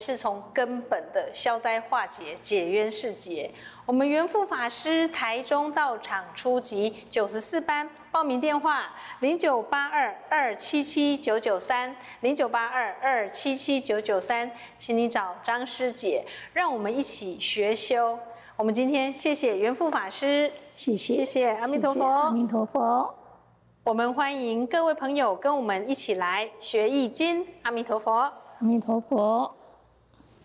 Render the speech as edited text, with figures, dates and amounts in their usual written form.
是从根本的消灾化解、解冤释结。我们元富法师台中道场初级94班，报名电话0982277993，0982277993，请你找张师姐，让我们一起学修。我们今天谢谢元富法师， 谢谢阿弥陀佛， 阿弥陀佛。 我们欢迎各位朋友跟我们一起来学易经，阿弥陀佛， 阿弥陀佛。